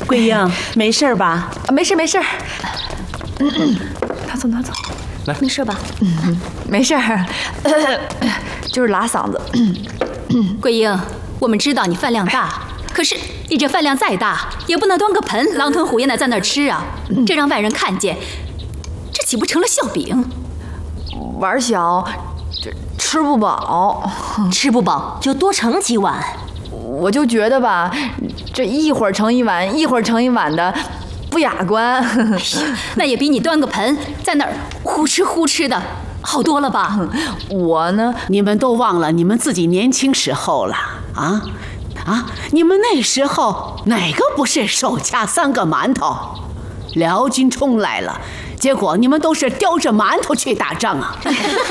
桂英，没事吧？ 没事没事。拿走拿走。 来， 没事吧？ 没事，就是拉嗓子。 桂英，我们知道你饭量大，可是你这饭量再大，也不能端个盆狼吞虎咽的在那儿吃啊！这让外人看见，这岂不成了笑柄？ 碗小，这吃不饱， 吃不饱就多盛几碗。 我就觉得吧，这一会儿盛一碗，一会儿盛一碗的，不雅观。 那也比你端个盆在那儿呼哧呼哧的好多了吧？ 我呢， 你们都忘了你们自己年轻时候了啊！你们那时候哪个不是手掐3个馒头？辽军冲来了，结果你们都是叼着馒头去打仗啊！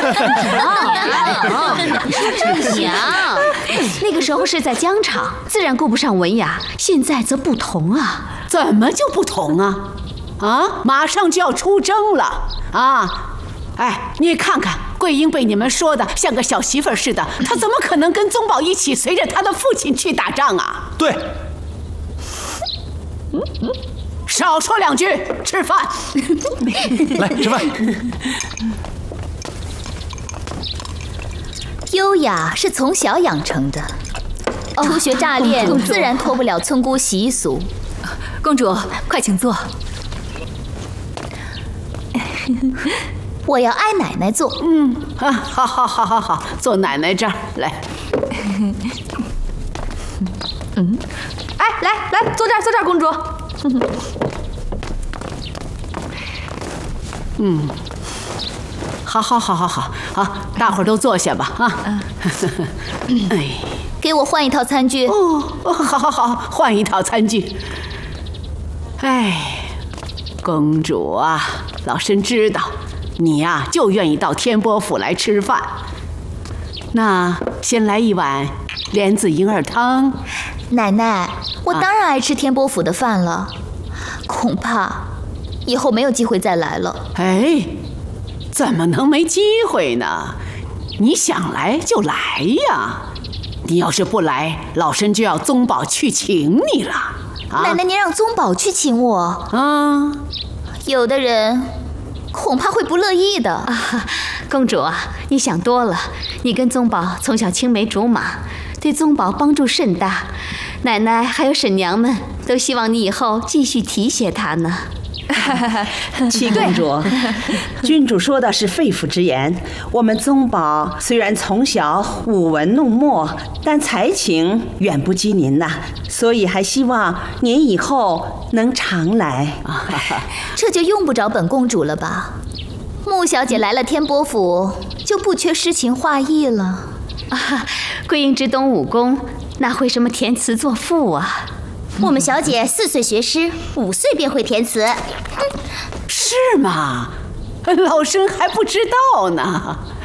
娘，那个时候是在疆场，自然顾不上文雅，现在则不同啊！ 怎么就不同啊？马上就要出征了啊！哎，你看看桂英被你们说的像个小媳妇似的，她怎么可能跟宗保一起随着她的父亲去打仗啊？ 对， 少说2句，吃饭。 来吃饭。 优雅是从小养成的，初学乍练，自然脱不了村姑习俗。 公主，快请坐。 我要挨奶奶坐。 好，坐奶奶这儿来。 哎，来，坐这儿，公主。 好，大伙儿都坐下吧啊。哎， 给我换一套餐具。 好，换一套餐具。哎，公主啊，老身知道你呀就愿意到天波府来吃饭。那先来一碗莲子银耳汤。 奶奶，我当然爱吃天波府的饭了，恐怕以后没有机会再来了。 哎，怎么能没机会呢？你想来就来呀！你要是不来，老身就要宗保去请你了。 奶奶，您让宗保去请我啊？ 有的人恐怕会不乐意的。 公主啊，你想多了。你跟宗保从小青梅竹马，对宗保帮助甚大。奶奶还有婶娘们都希望你以后继续提携他呢。 七公主，君主说的是肺腑之言。我们宗保虽然从小舞文弄墨，但才情远不及您呐，所以还希望您以后能常来。 这就用不着本公主了吧？穆小姐来了天波府，就不缺诗情画意了。 桂英只懂武功，哪会什么填词作赋啊？ 我们小姐4岁学诗，5岁便会填词。 是吗？老身还不知道呢。